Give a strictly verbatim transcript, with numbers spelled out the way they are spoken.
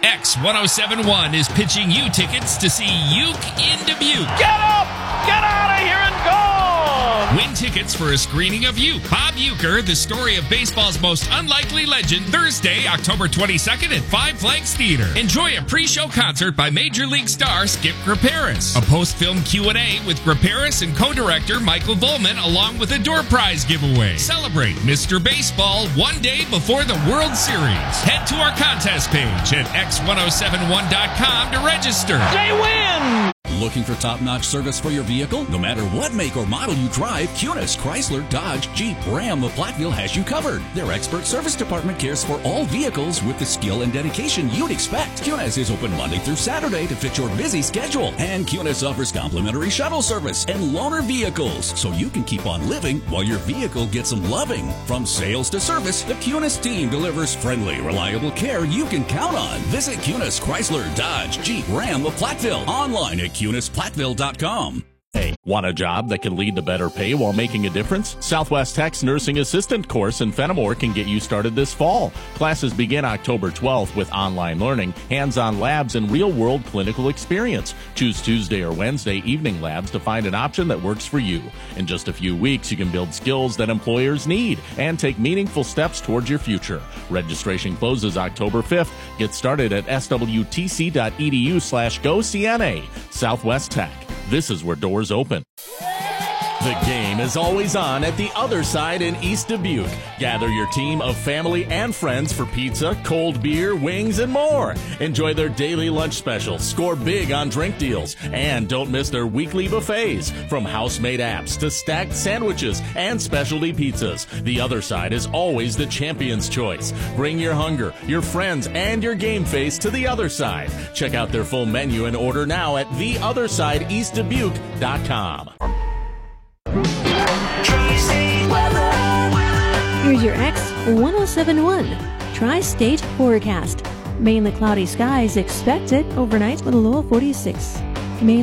X ten seventy-one is pitching you tickets to see Uke in Dubuque. Get up! Get out of here and go! Win tickets for a screening of Uke, Bob Uecker, the story of baseball's most unlikely legend, Thursday, October twenty-second at Five Flags Theater. Enjoy a pre-show concert by Major League star Skip Graperis, a post-film Q and A with Graperis and co-director Michael Volman, along with a door prize giveaway. Celebrate Mister Baseball one day before the World Series. Head to our contest page at x ten seventy-one dot com to register. They win! Looking for top-notch service for your vehicle? No matter what make or model you drive, Cunis, Chrysler, Dodge, Jeep, Ram of Platteville has you covered. Their expert service department cares for all vehicles with the skill and dedication you'd expect. Cunis is open Monday through Saturday to fit your busy schedule. And Cunis offers complimentary shuttle service and loaner vehicles, so you can keep on living while your vehicle gets some loving. From sales to service, the Cunis team delivers friendly, reliable care you can count on. Visit Cunis, Chrysler, Dodge, Jeep, Ram of Platteville. Online at cunis platteville dot com. Hey, want a job that can lead to better pay while making a difference? Southwest Tech's Nursing Assistant course in Fenimore can get you started this fall. Classes begin October twelfth with online learning, hands-on labs, and real-world clinical experience. Choose Tuesday or Wednesday evening labs to find an option that works for you. In just a few weeks, you can build skills that employers need and take meaningful steps towards your future. Registration closes October fifth. Get started at swtc.edu slash go CNA. Southwest Tech. This is where doors open. The game is always on at the Other Side in East Dubuque. Gather your team of family and friends for pizza, cold beer, wings, and more. Enjoy their daily lunch specials, score big on drink deals, and don't miss their weekly buffets. From house-made apps to stacked sandwiches and specialty pizzas, The Other Side is always the champion's choice. Bring your hunger, your friends, and your game face to The Other Side. Check out their full menu and order now at the other side east dubuque dot com. Here's your X ten seventy-one Tri-State Forecast. Mainly cloudy skies expected overnight with a low of forty-six.